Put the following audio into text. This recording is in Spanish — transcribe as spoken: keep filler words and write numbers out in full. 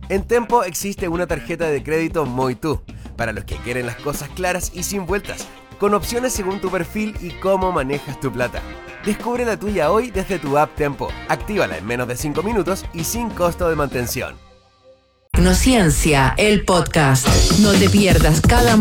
En Tempo existe una tarjeta de crédito Muy Tú, para los que quieren las cosas claras y sin vueltas, con opciones según tu perfil y cómo manejas tu plata. Descubre la tuya hoy desde tu app Tempo. Actívala en menos de cinco minutos y sin costo de mantención. Tecnociencia, el podcast. No te pierdas cada